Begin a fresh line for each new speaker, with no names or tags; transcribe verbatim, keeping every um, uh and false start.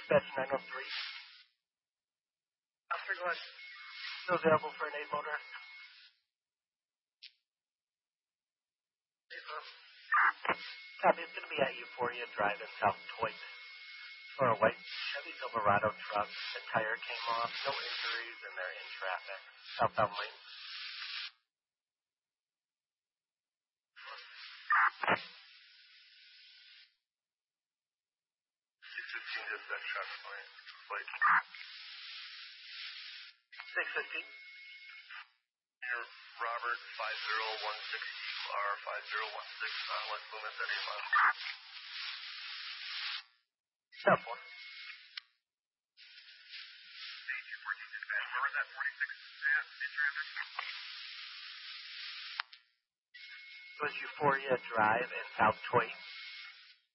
Dispatch nine oh three. Officer, go ahead. Still available for an aid motorist. Copy, it's going to be at Euphoria Drive in South Detroit. For a white Chevy Silverado truck, the tire came off, no injuries, and they're in traffic. Southbound lane.
six fifteen dispatch shot flight. Flight.
six fifteen.
You're Robert five zero one six U R five zero one six on West Loomis at eight miles.
South one.
two fourteen dispatch. Where was that? forty-six in traffic.
It was Euphoria Drive in South Detroit.